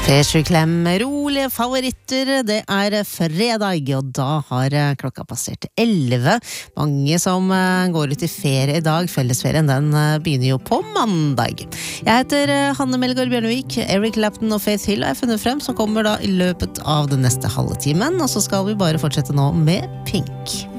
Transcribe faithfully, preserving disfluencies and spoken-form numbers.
Klem, rolige favoritter, det er fredag, og da har klokka passert elleve. Mange som går ut i ferie i dag, fellesferien den begynner jo på mandag. Jeg heter Hanne Melgaard Bjørnevik, Eric Clapton og Faith Hill har jeg funnet frem, som kommer da i løpet av den neste halve timen, og så skal vi bare fortsette nå med Pink.